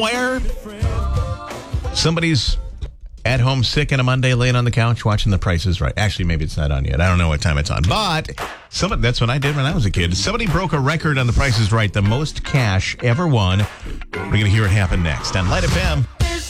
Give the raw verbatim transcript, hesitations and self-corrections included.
Where somebody's at home sick on a Monday, laying on the couch watching The Price is Right. Actually, maybe it's not on yet. I don't know what time it's on. But somebody, that's what I did when I was a kid. Somebody broke a record on The Price is Right, the most cash ever won. We're going to hear it happen next on Light F M.